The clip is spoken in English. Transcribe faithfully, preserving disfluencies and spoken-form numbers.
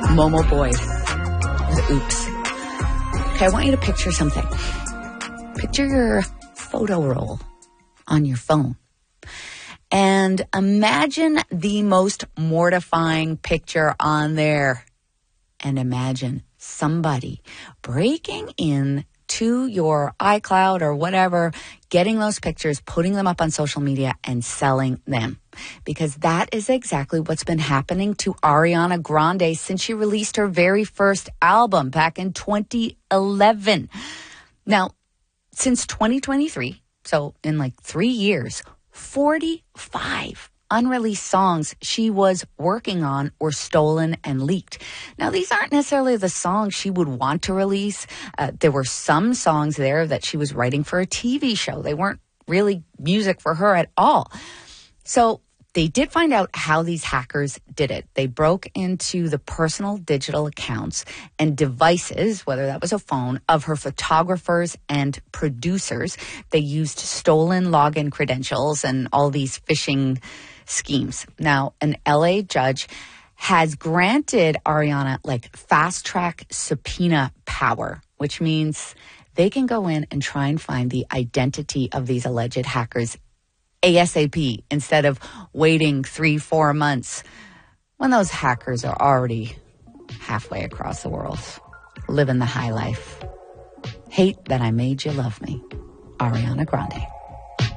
Momo Boy with Oops. Okay, I want you to picture something. Picture your photo roll on your phone. And imagine the most mortifying picture on there. And imagine somebody breaking in to your iCloud or whatever, getting those pictures, putting them up on social media and selling them. Because that is exactly what's been happening to Ariana Grande since she released her very first album back in twenty eleven. Now, since twenty twenty-three, so in like three years, forty-five unreleased songs she was working on were stolen and leaked. Now, these aren't necessarily the songs she would want to release. Uh, there were some songs there that she was writing for a T V show. They weren't really music for her at all. So they did find out how these hackers did it. They broke into the personal digital accounts and devices, whether that was a phone, of her photographers and producers. They used stolen login credentials and all these phishing schemes. Now, an L A judge has granted Ariana like fast track subpoena power, which means they can go in and try and find the identity of these alleged hackers ASAP instead of waiting three, four months when those hackers are already halfway across the world, living the high life. Hate that I made you love me. Ariana Grande.